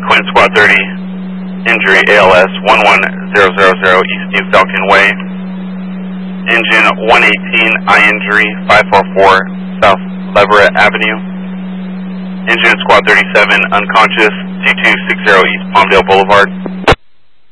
Quinn Squad 30, injury ALS 11000 East New Falcon Way. Engine 118, eye injury 544 South Leverett Avenue. Engine Squad 37, unconscious 2260 East Palmdale Boulevard.